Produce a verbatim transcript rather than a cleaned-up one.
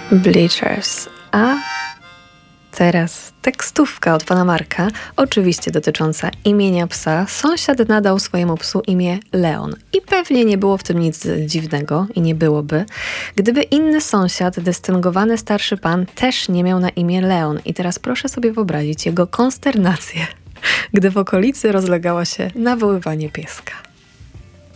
Bleachers. A teraz tekstówka od pana Marka, oczywiście dotycząca imienia psa. Sąsiad nadał swojemu psu imię Leon. I pewnie nie było w tym nic dziwnego i nie byłoby, gdyby inny sąsiad, dystyngowany starszy pan, też nie miał na imię Leon. I teraz proszę sobie wyobrazić jego konsternację, gdy w okolicy rozlegało się nawoływanie pieska.